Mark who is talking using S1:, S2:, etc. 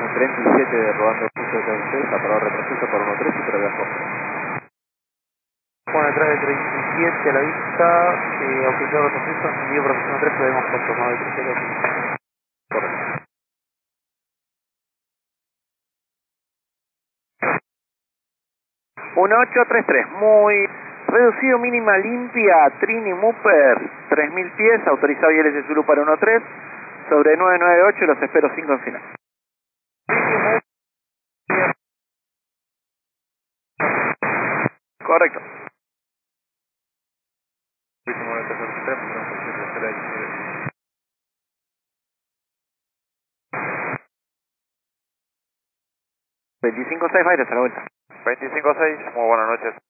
S1: 37 rodando justo detrás de ustedes, apagado retroceso por 1-3 y previa fondo.
S2: Bueno, detrás de 37 a la vista, oficial retroceso, envío profesión 3, podemos conformar el crucero.
S1: Correcto.
S3: Un 833, muy reducido, mínima limpia, Trini Mooper, 3000 pies, autorizado ILS Zulu para 1-3, sobre 998, los espero 5 en final. Correcto. 25-6, va a ir hasta la vuelta.
S1: 25-6, muy buenas noches.